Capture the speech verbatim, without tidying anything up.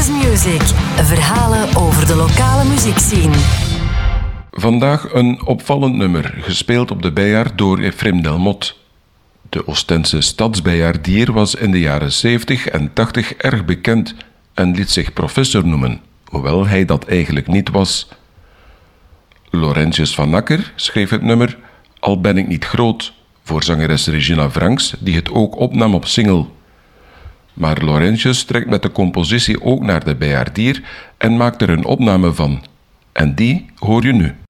Blues Music. Verhalen over de lokale muziekscene. Vandaag een opvallend nummer, gespeeld op de Bijaard door Efrem Delmotte. De Oostense stadsbijaardier was in de jaren zeventig en tachtig erg bekend en liet zich professor noemen, hoewel hij dat eigenlijk niet was. Laurentius van Akker schreef het nummer Al ben ik niet groot, voor zangeres Regina Franks, die het ook opnam op single. Maar Laurentius trekt met de compositie ook naar de bijaardier en maakt er een opname van. En die hoor je nu.